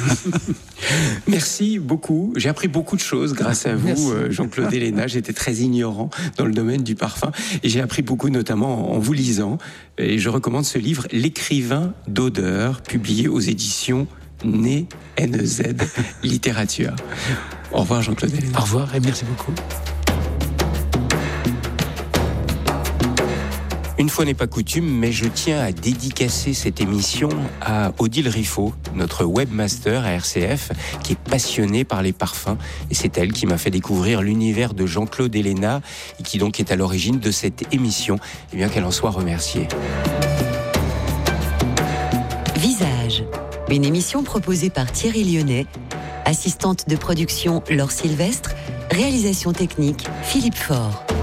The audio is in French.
Merci beaucoup. J'ai appris beaucoup de choses grâce à vous, Jean-Claude Héléna. J'étais très ignorant dans le domaine du parfum et j'ai appris beaucoup, notamment en vous lisant. Et je recommande ce livre, L'écrivain d'odeur, publié aux éditions NEZ Littérature. Au revoir, Jean-Claude Héléna. Au revoir et merci beaucoup. Une fois n'est pas coutume, mais je tiens à dédicacer cette émission à Odile Riffaut, notre webmaster à RCF, qui est passionnée par les parfums. Et c'est elle qui m'a fait découvrir l'univers de Jean-Claude Héléna et qui donc est à l'origine de cette émission. Et bien qu'elle en soit remerciée. Visage, une émission proposée par Thierry Lyonnais, assistante de production Laure Sylvestre, réalisation technique Philippe Faure.